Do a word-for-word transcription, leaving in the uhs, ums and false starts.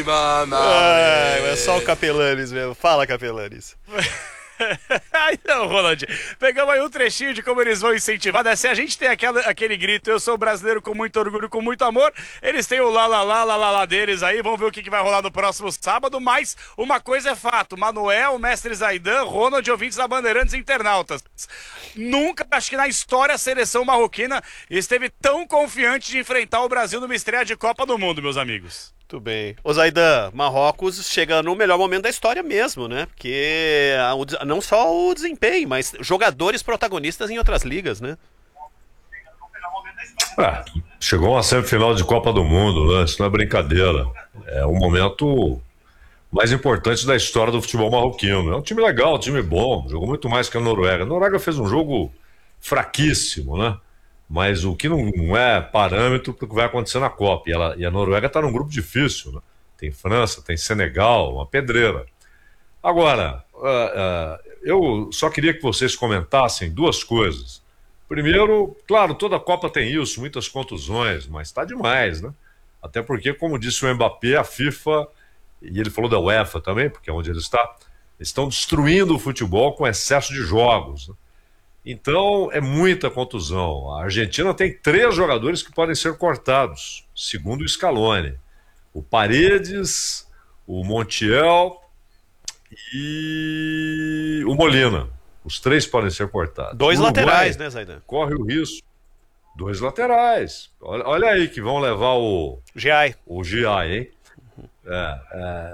É, é só o Capelanes mesmo. Fala, Capelanes. Então, Ronald, pegamos aí um trechinho de como eles vão incentivar, né? Se a gente tem aquela, aquele grito, eu sou brasileiro com muito orgulho, com muito amor, eles têm o lá, lá, lá, lá, lá, lá deles aí, vamos ver o que, que vai rolar no próximo sábado, mas uma coisa é fato, Manuel, Mestre Zaidan, Ronald, ouvintes da Bandeirantes Internautas, nunca, acho que na história, a seleção marroquina esteve tão confiante de enfrentar o Brasil numa estreia de Copa do Mundo, meus amigos. Tudo bem. Ô Zaidan, Marrocos chega no melhor momento da história mesmo, né? Porque a- o des- não só o desempenho, mas jogadores protagonistas em outras ligas, né? Ah, chegou uma semifinal de Copa do Mundo, né? Isso não é brincadeira. É um momento mais importante da história do futebol marroquino. É um time legal, um time bom, jogou muito mais que a Noruega. A Noruega fez um jogo fraquíssimo, né? Mas o que não não é parâmetro para o que vai acontecer na Copa. E, ela- e a Noruega está num grupo difícil, né? Tem França, tem Senegal, uma pedreira. Agora, ah, ah, eu só queria que vocês comentassem duas coisas. Primeiro, claro, toda Copa tem isso, muitas contusões, mas está demais, né? Até porque, como disse o Mbappé, a FIFA, e ele falou da UEFA também, porque é onde ele está, estão destruindo o futebol com excesso de jogos, né? Então, é muita contusão. A Argentina tem três jogadores que podem ser cortados, segundo o Scaloni. O Paredes, o Montiel e o Molina. Os três podem ser cortados. Dois O laterais, Uruguai né, Zaidan? corre o risco. Dois laterais. Olha, olha aí que vão levar o, G I. o G I, hein?